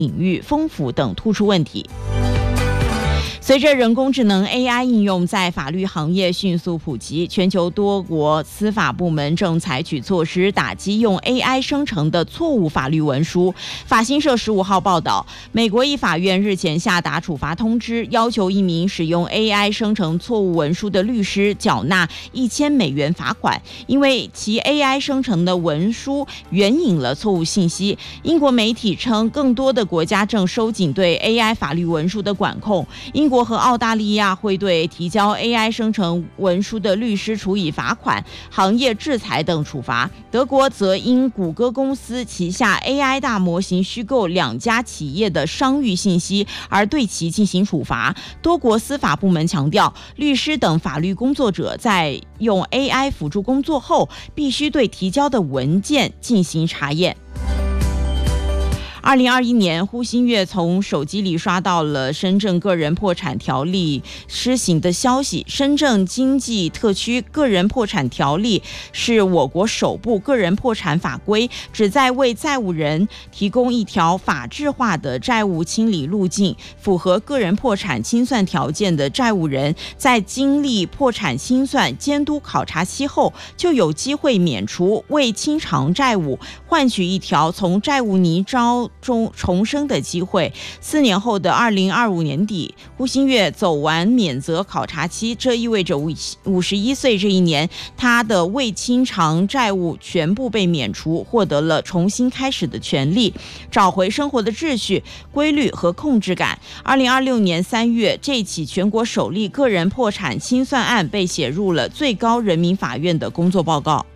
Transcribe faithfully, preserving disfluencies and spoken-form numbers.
领域丰富等突出问题。随着人工智能 A I 应用在法律行业迅速普及，全球多国司法部门正采取措施打击用 A I 生成的错误法律文书。法新社十五号报道，美国一法院日前下达处罚通知，要求一名使用 A I 生成错误文书的律师缴纳一千美元罚款，因为其 A I 生成的文书援引了错误信息。英国媒体称，更多的国家正收紧对 A I 法律文书的管控。英国和澳大利亚会对提交 A I 生成文书的律师处以罚款、行业制裁等处罚。德国则因谷歌公司旗下 A I 大模型虚构两家企业的商誉信息而对其进行处罚。多国司法部门强调，律师等法律工作者在用 A I 辅助工作后，必须对提交的文件进行查验。二零二一年，胡新月从手机里刷到了深圳个人破产条例施行的消息。深圳经济特区个人破产条例是我国首部个人破产法规，旨在为债务人提供一条法制化的债务清理路径。符合个人破产清算条件的债务人，在经历破产清算监督考察期后，就有机会免除未清偿债务，换取一条从债务泥沼中重生的机会。四年后的二零二五年底，胡新月走完免责考察期，这意味着五十一岁这一年，他的未清偿债务全部被免除，获得了重新开始的权利，找回生活的秩序、规律和控制感。二零二六年三月，这起全国首例个人破产清算案被写入了最高人民法院的工作报告。